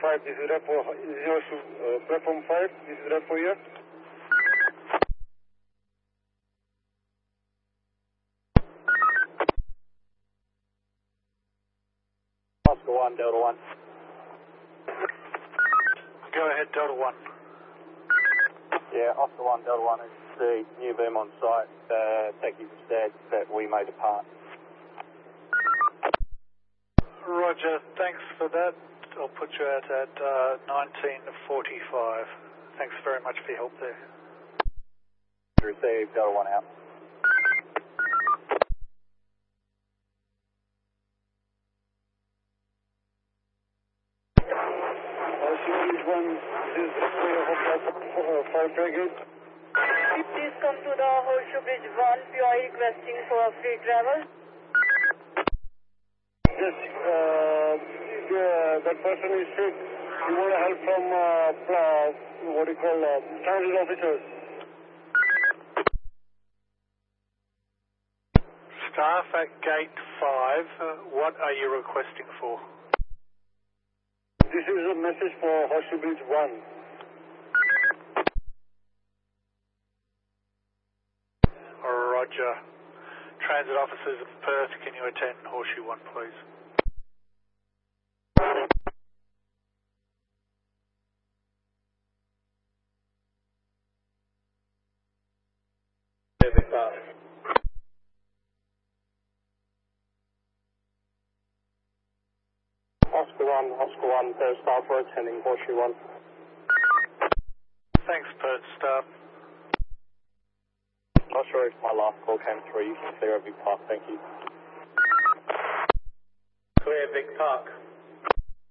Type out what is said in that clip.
5, this is Repo, platform 5, this is Repo here. Oscar 1, Delta 1. Go ahead, Delta 1. Yeah, Oscar 1, Delta 1 is the new boom on site. Techie said that we may depart. Roger, thanks for that. I'll put you out at 19:45. Thanks very much for your help there. Received, Delta 1 out. This is 5 brigade. Please come to the Horseshoe Bridge 1. We are requesting for free travel. Yes, that person is sick. You want help from, what do you call, transit officers. Staff at Gate 5, what are you requesting for? This is a message for Horseshoe Bridge 1. Roger. Transit officers of Perth, can you attend Horseshoe 1, please? Oscar 1, Perth staff are attending Horseshoe 1. Thanks, Perth staff. Not sure if my last call came through. You can clear a big park, thank you. Clear Big Park.